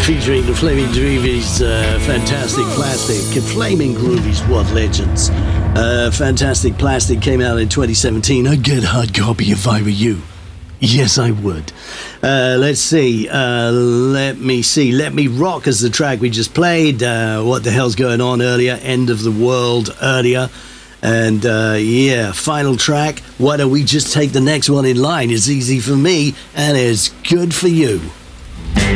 featuring the Flaming Groovies, Fantastic Plastic. Flaming Groovies, what legends. Fantastic Plastic came out in 2017. I'd get a hard copy if I were you. Yes, I would. Let's see. Let Me Rock is the track we just played. What the hell's going on earlier? End of the World earlier. And final track. Why don't we just take the next one in line? It's easy for me and it's good for you.